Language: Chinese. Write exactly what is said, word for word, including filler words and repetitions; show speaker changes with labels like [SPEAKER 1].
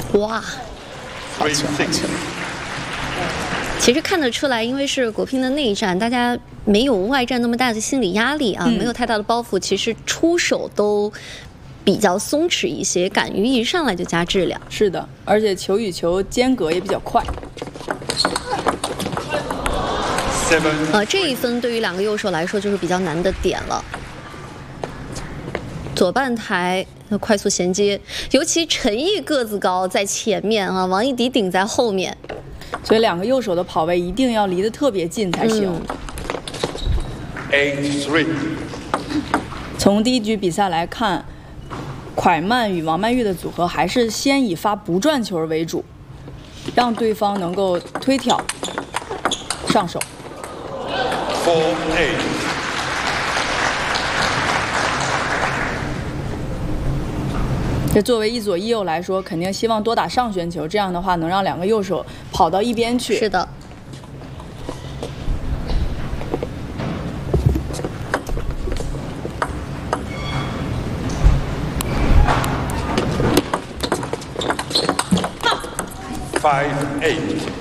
[SPEAKER 1] 哇，好球好球！其实看得出来，因为是国乒的内战，大家没有外战那么大的心理压力啊，嗯、没有太大的包袱，其实出手都比较松弛一些，敢于一上来就加质量。
[SPEAKER 2] 是的，而且球与球间隔也比较快。
[SPEAKER 1] 呃，这一分对于两个右手来说就是比较难的点了。左半台快速衔接，尤其陈毅个子高在前面啊，王艺迪顶在后面，
[SPEAKER 2] 所以两个右手的跑位一定要离得特别近才行。
[SPEAKER 3] eight three。
[SPEAKER 2] 从第一局比赛来看，蒯曼与王曼玉的组合还是先以发不转球为主，让对方能够推挑上手。
[SPEAKER 3] four eight。
[SPEAKER 2] 这作为一左一右来说，肯定希望多打上旋球，这样的话能让两个右手跑到一边去。
[SPEAKER 1] 是的。
[SPEAKER 3] five eight。